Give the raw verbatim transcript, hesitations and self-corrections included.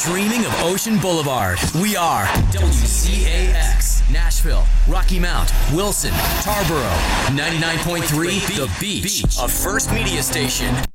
Dreaming of Ocean Boulevard. We are W C A X. Nashville, Rocky Mount, Wilson, Tarboro. ninety-nine point three, The Beach, a First Media Station.